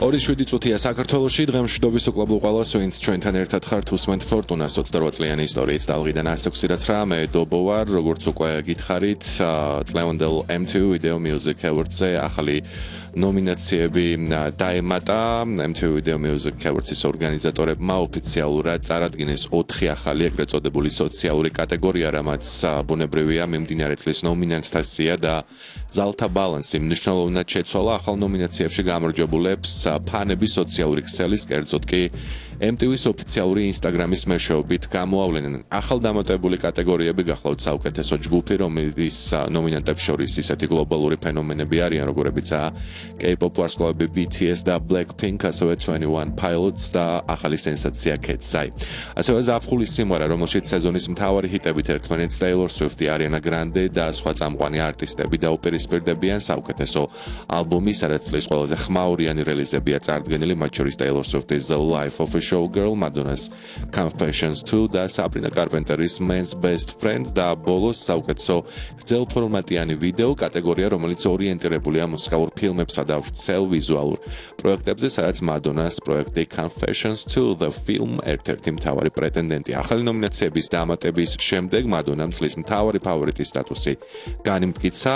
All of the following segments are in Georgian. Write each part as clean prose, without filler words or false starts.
27 წუთია საქართველოში დღემშვიდობის უკლებლო ყველას ვინც ჩვენთან ერთად ხართ უსმენთ ფორტუნას 28 წლიანი ისტორიით დალღიდან 106.9 დობო ვარ როგორც უკვე გითხარით წლევანდელ MTV Video Music Awards-ზე ახალი ნომინაციები დაემატა MTV Video Music Awards-ის ორგანიზატორებმა ოფიციალურად წარადგინეს 4 ახალი ეგრეთ წოდებული სოციალური კატეგორია, რამაც ბუნებრივია მიმდინარე წლის ნომინანტთა სია და ძალთა ბალანსი მნიშვნელოვნად შეცვალა ახალ ნომინაციებში გამარჯვებულებს ფანები სოციალური ქსელის, კერძოდ კი MTV-ის ოფიციალური Instagram-ის მეშვეობით გამოავლენენ. ახალ დამატებული კატეგორიები გახლავთ საუკეთესო ჯგუფი, რომლის ნომინანტებს შორის ისეთი გლობალური ფენომენები არიან, როგორებიცაა K-pop ვარსკვლავები BTS და Blackpink, ასევე 21 Pilots და ახალი სენსაცია Katseye. ასევე ზაფხულის სიმღერა, რომელშიც სეზონის მთავარი ჰიტებით ერთმანეთს Taylor Swift, Ariana Grande და სხვა წამყვანი არტისტები დაუპირისპირდებიან საუკეთესო ალბომი, სადაც წლის ყველაზე ხმაურიანი რელიზებია წარდგენილი, მათ შორის Taylor Swift-ის The Life of a Showgirl, Madonna's Confessions 2 და Sabrina Carpenter's Man's Best Friend და ბოლოს საუკეთესო გრძელფორმატიანი ვიდეო კატეგორია, რომელიც ორიენტირებულია მუსიკალურ ფილმებსა და ვრცელ ვიზუალურ პროექტებზე, სადაც Madonna's პროექტი Confessions 2 The Film ერთ-ერთი მთავარი პრეტენდენტი. ახალი ნომინაციების დამატების შემდეგ Madonna წლის მთავარი ფავორიტის სტატუსი განიმტკიცა.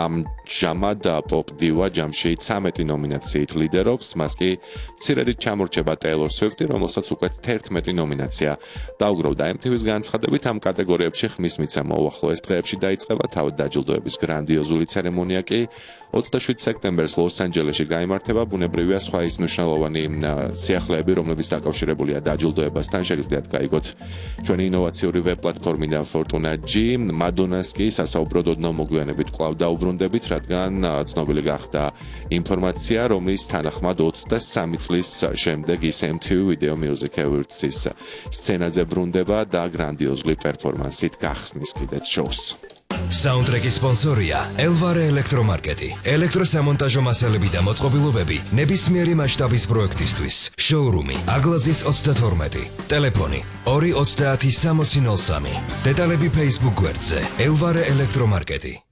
ამჟამად პოპ დივა ჯამში 13 ნომინაციით ლიდერობს, მას კი მცირედით ჩამორჩება Taylor Swift, რომელსაც უკვე 11 ნომინაცია დაუგროვდა. MTV-ის განცხადებით ამ კატეგორიებში ხმის მიცემა უახლოეს დღეებში დაიწყება, თავად დაჯილდოების გრანდიოზული ცერემონია კი 27 სექტემბერს ლოს-ანჯელესში გაიმართება. ბუნებრივია სხვა ის მნიშვნელოვანი სიახლეები, რომლებიც დაკავშირებულია დაჯილდოებასთან, შეგიძლიათ გაიგოთ ჩვენი ინოვაციური ვებ პლატფორმიდან Fortuna G. Madonna's კი სასაუბროდ ოდნავ მოგვიანებით კვლავ დაუბრუნდებით, რადგან ცნობილი გახდა ინფორმაცია, რომლის თანახმად 23 წლის შემდეგ ის MTV Video Music Awards-ის სცენაზე ბრუნდება და გრანდიოზული პერფორმანსით გახსნის კიდეც შოუს. საუნდტრეკის სპონსორია Elvare ელექტრომარკეტი. ელექტროსამონტაჟო მასალები და მოწყობილობები ნებისმიერი მასშტაბის პროექტისთვის. შოურუმი აგლაძის 32. ტელეფონი 230 6003. დეტალები Facebook გვერდზე Elvare ელექტრომარკეტი.